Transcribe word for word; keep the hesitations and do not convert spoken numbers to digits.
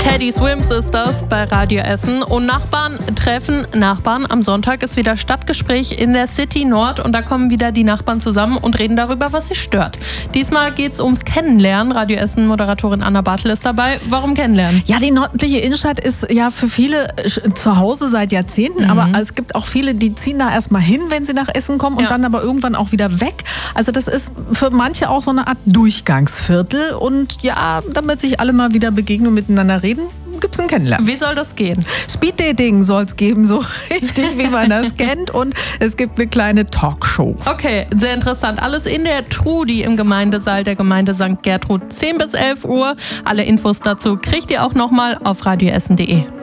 Teddy Swims ist das bei Radio Essen. Und Nachbarn treffen Nachbarn. Am Sonntag ist wieder Stadtgespräch in der City Nord und da kommen wieder die Nachbarn zusammen und reden darüber, was sie stört. Diesmal geht es ums Kennenlernen. Radio Essen-Moderatorin Anna Bartel ist dabei. Warum kennenlernen? Ja, die nördliche Innenstadt ist ja für viele zu Hause seit Jahrzehnten, mhm. aber es gibt auch viele, die ziehen da erstmal hin, wenn sie nach Essen kommen und ja. dann aber irgendwann auch wieder weg. Also das ist für manche auch so eine Art Durchgangsviertel und ja, damit sich alle mal wieder begegnen und miteinander reden, gibt es ein Kennenlernen. Wie soll das gehen? Speeddating soll es geben, so richtig, wie man das kennt. Und es gibt eine kleine Talkshow. Okay, sehr interessant. Alles in der Trudi im Gemeindesaal der Gemeinde Sankt Gertrud, zehn bis elf Uhr. Alle Infos dazu kriegt ihr auch nochmal auf radioessen punkt de.